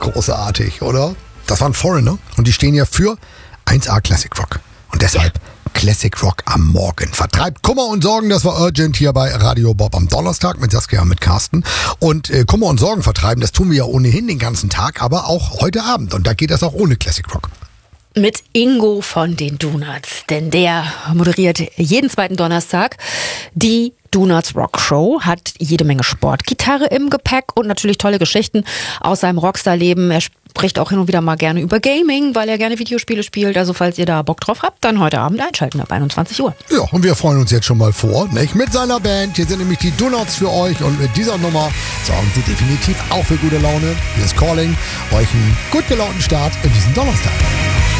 großartig, oder? Das waren Foreigner und die stehen ja für 1A Classic Rock. Und deshalb Classic Rock am Morgen. Vertreibt Kummer und Sorgen, das war Urgent hier bei Radio Bob am Donnerstag mit Saskia und mit Carsten. Und Kummer und Sorgen vertreiben, das tun wir ja ohnehin den ganzen Tag, aber auch heute Abend. Und da geht das auch ohne Classic Rock. Mit Ingo von den Donuts, denn der moderiert jeden zweiten Donnerstag die Donuts Rock Show, hat jede Menge Sportgitarre im Gepäck und natürlich tolle Geschichten aus seinem Rockstar-Leben. Er spricht auch hin und wieder mal gerne über Gaming, weil er gerne Videospiele spielt. Also falls ihr da Bock drauf habt, dann heute Abend einschalten ab 21 Uhr. Ja, und wir freuen uns jetzt schon mal vor, nicht? Mit seiner Band. Hier sind nämlich die Donuts für euch und mit dieser Nummer sorgen sie definitiv auch für gute Laune. Hier ist Calling, euch einen gut gelaunten Start in diesen Donnerstag.